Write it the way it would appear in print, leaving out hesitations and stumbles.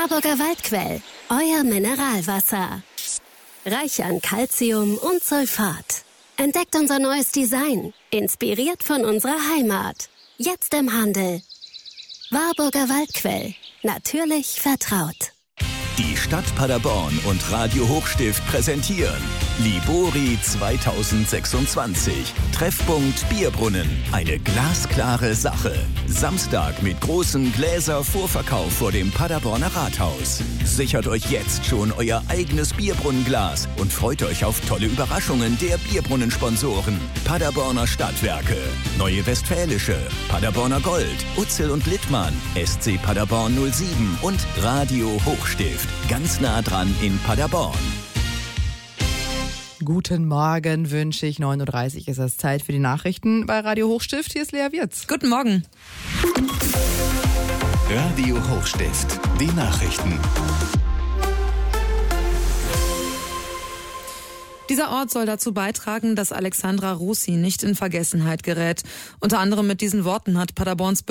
Warburger Waldquell, euer Mineralwasser. Reich an Calcium und Sulfat. Entdeckt unser neues Design, inspiriert von unserer Heimat. Jetzt im Handel. Warburger Waldquell, natürlich vertraut. Die Stadt Paderborn und Radio Hochstift präsentieren Libori 2026. Treffpunkt Bierbrunnen. Eine glasklare Sache. Samstag mit großem Gläser-Vorverkauf vor dem Paderborner Rathaus. Sichert euch jetzt schon euer eigenes Bierbrunnenglas und freut euch auf tolle Überraschungen der Bierbrunnensponsoren. Paderborner Stadtwerke, Neue Westfälische, Paderborner Gold, Utzel und Littmann, SC Paderborn 07 und Radio Hochstift. Ganz nah dran in Paderborn. Guten Morgen wünsche ich. 9.30 Uhr ist es Zeit für die Nachrichten bei Radio Hochstift. Hier ist Lea Wirz. Guten Morgen. Radio Hochstift. Die Nachrichten. Dieser Ort soll dazu beitragen, dass Alexandra Russi nicht in Vergessenheit gerät. Unter anderem mit diesen Worten hat Paderborns